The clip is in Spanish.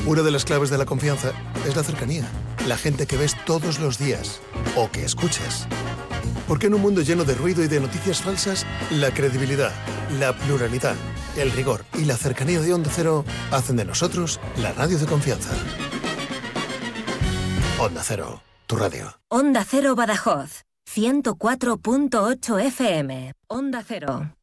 Una de las claves de la confianza es la cercanía. La gente que ves todos los días o que escuchas. Porque en un mundo lleno de ruido y de noticias falsas, la credibilidad, la pluralidad, el rigor y la cercanía de Onda Cero hacen de nosotros la radio de confianza. Onda Cero, tu radio. Onda Cero Badajoz, 104.8 FM. Onda Cero.